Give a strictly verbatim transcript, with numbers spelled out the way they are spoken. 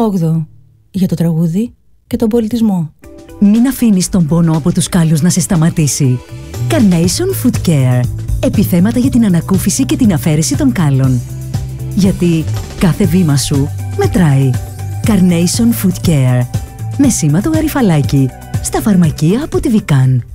όγδοο. Για το τραγούδι και τον πολιτισμό. Μην αφήνεις τον πόνο από τους κάλους να σε σταματήσει. Carnation Foot Care. Επιθέματα για την ανακούφιση και την αφαίρεση των κάλων. Γιατί κάθε βήμα σου μετράει. Carnation Foot Care. Με σήμα το γαριφαλάκι. Στα φαρμακεία από τη Vican.